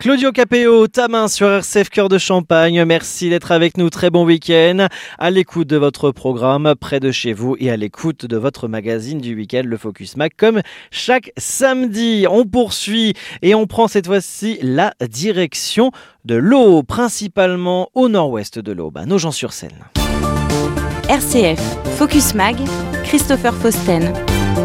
Claudio Capéo, ta main sur RCF Cœur de Champagne. Merci d'être avec nous. Très bon week-end. À l'écoute de votre programme près de chez vous et à l'écoute de votre magazine du week-end, le Focus Mag, comme chaque samedi. On poursuit et on prend cette fois-ci la direction de l'Aube, principalement au nord-ouest de l'Aube, à Nogent-sur-Seine. RCF Focus Mag, Christopher Fausten.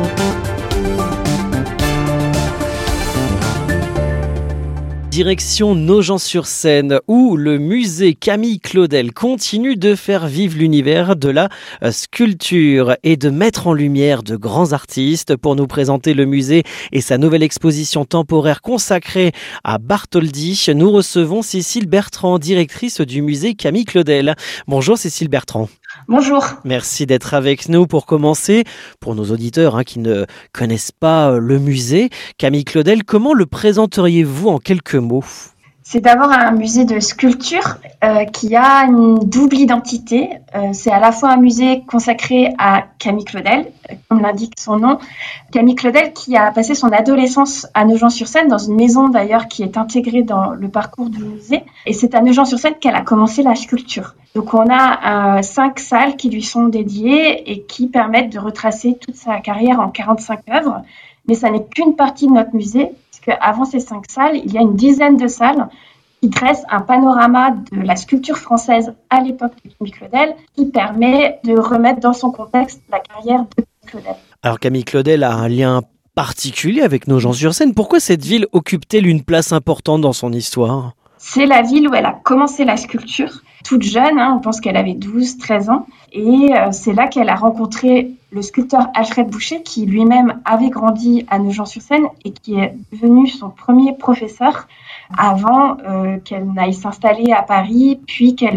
Direction Nogent-sur-Seine, où le musée Camille Claudel continue de faire vivre l'univers de la sculpture et de mettre en lumière de grands artistes. Pour nous présenter le musée et sa nouvelle exposition temporaire consacrée à Bartholdi, nous recevons Cécile Bertrand, directrice du musée Camille Claudel. Bonjour Cécile Bertrand. Bonjour. Merci d'être avec nous. Pour commencer, pour nos auditeurs qui ne connaissent pas le musée Camille Claudel, comment le présenteriez-vous en quelques mots ? C'est d'abord un musée de sculpture qui a une double identité. C'est à la fois un musée consacré à Camille Claudel, comme l'indique son nom. Camille Claudel qui a passé son adolescence à Nogent-sur-Seine, dans une maison d'ailleurs qui est intégrée dans le parcours du musée. Et c'est à Nogent-sur-Seine qu'elle a commencé la sculpture. Donc on a 5 salles qui lui sont dédiées et qui permettent de retracer toute sa carrière en 45 œuvres. Mais ça n'est qu'une partie de notre musée, puisque avant ces 5 salles, il y a une dizaine de salles qui dressent un panorama de la sculpture française à l'époque de Camille Claudel, qui permet de remettre dans son contexte la carrière de Camille Claudel. Alors Camille Claudel a un lien particulier avec Nogent-sur-Seine. Pourquoi cette ville occupe-t-elle une place importante dans son histoire ? C'est la ville où elle a commencé la sculpture, toute jeune, on pense qu'elle avait 12-13 ans. Et c'est là qu'elle a rencontré le sculpteur Alfred Boucher, qui lui-même avait grandi à Nogent-sur-Seine et qui est devenu son premier professeur avant qu'elle n'aille s'installer à Paris, puis qu'elle